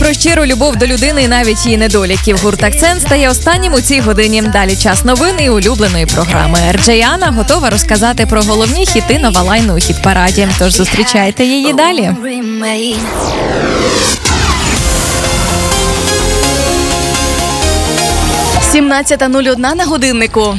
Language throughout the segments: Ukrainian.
про щиру любов до людини і навіть її недоліків. Гурт «Акцент» стає останнім у цій годині. Далі час новин і улюбленої програми. RJ Анна готова розказати про головні хіти Новалайну у хіт-параді. Тож зустрічайте її далі. 17:01 на годиннику.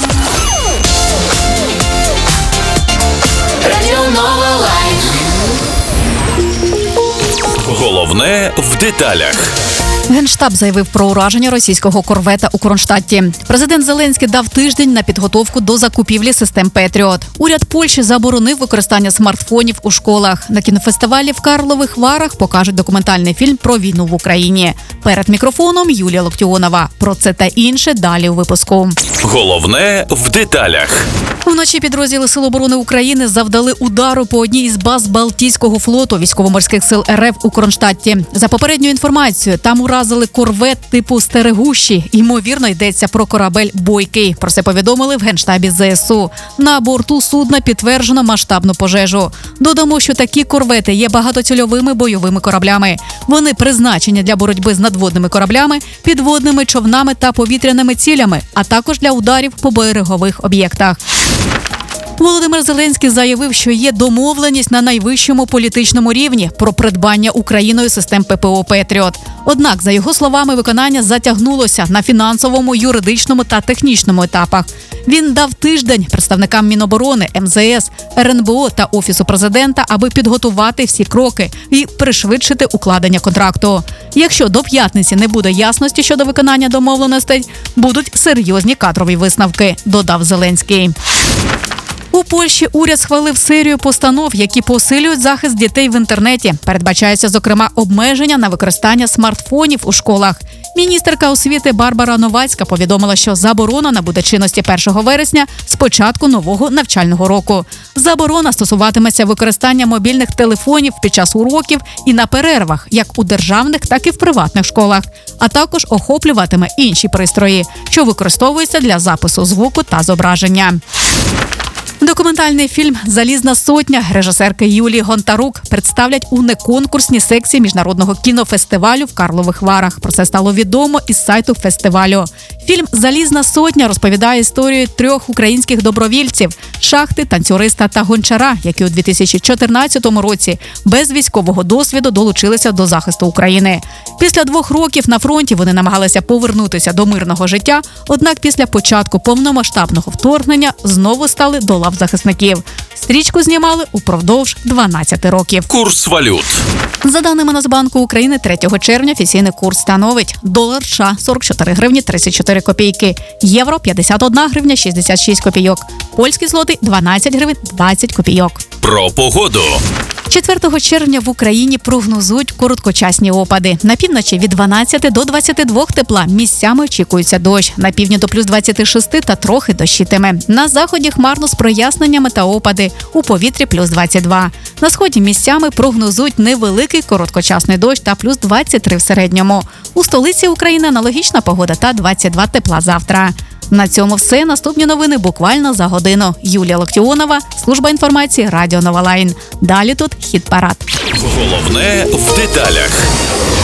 Головне в деталях. Генштаб заявив про ураження російського корвета у Кронштадті. Президент Зеленський дав тиждень на підготовку до закупівлі систем «Петріот». Уряд Польщі заборонив використання смартфонів у школах. На кінофестивалі в Карлових Варах покажуть документальний фільм про війну в Україні. Перед мікрофоном Юлія Локтіонова. Про це та інше далі у випуску. Головне в деталях. Вночі підрозділи Сил оборони України завдали удару по одній із баз Балтійського флоту військово-морських сил РФ у Кронштадті. За попередньою інформацією, там уразили корвет типу «Стерегущі». Ймовірно, йдеться про корабель «Бойкий». Про це повідомили в Генштабі ЗСУ. На борту судна підтверджено масштабну пожежу. Додамо, що такі корвети є багатоцільовими бойовими кораблями. Вони призначені для боротьби з надводними кораблями, підводними човнами та повітряними цілями, а також для ударів по берегових об'єктах. Володимир Зеленський заявив, що є домовленість на найвищому політичному рівні про придбання Україною систем ППО «Петріот». Однак, за його словами, виконання затягнулося на фінансовому, юридичному та технічному етапах. Він дав тиждень представникам Міноборони, МЗС, РНБО та Офісу президента, аби підготувати всі кроки і пришвидшити укладення контракту. Якщо до п'ятниці не буде ясності щодо виконання домовленостей, будуть серйозні кадрові висновки, додав Зеленський. У Польщі уряд схвалив серію постанов, які посилюють захист дітей в інтернеті. Передбачається, зокрема, обмеження на використання смартфонів у школах. Міністерка освіти Барбара Новацька повідомила, що заборона набуде чинності 1 вересня з початку нового навчального року. Заборона стосуватиметься використання мобільних телефонів під час уроків і на перервах, як у державних, так і в приватних школах, а також охоплюватиме інші пристрої, що використовуються для запису звуку та зображення. Документальний фільм «Залізна сотня» режисерки Юлії Гонтарук представлять у неконкурсній секції міжнародного кінофестивалю в Карлових Варах. Про це стало відомо із сайту фестивалю. Фільм «Залізна сотня» розповідає історію 3 українських добровільців – шахти, танцюриста та гончара, які у 2014 році без військового досвіду долучилися до захисту України. Після 2 років на фронті вони намагалися повернутися до мирного життя, однак після початку повномасштабного вторгнення знову стали до лав захисників. Стрічку знімали упродовж 12 років. Курс валют. За даними Нацбанку України, 3 червня офіційний курс становить: долар США – 44 гривні 34 копійки, євро – 51 гривня 66 копійок, польський злотий – 12 гривень 20 копійок. Про погоду. 4 червня в Україні прогнозують короткочасні опади. На півночі від 12 до 22 тепла, місцями очікується дощ. На півдні до плюс 26 та трохи дощитиме. На заході хмарно з проясненнями та опади. У повітрі плюс 22. На сході місцями прогнозують невеликий короткочасний дощ та плюс 23 в середньому. У столиці України аналогічна погода та 22 тепла завтра. На цьому все. Наступні новини буквально за годину. Юлія Локтіонова, служба інформації Радіо Новалайн. Далі тут хіт-парад. Головне в деталях.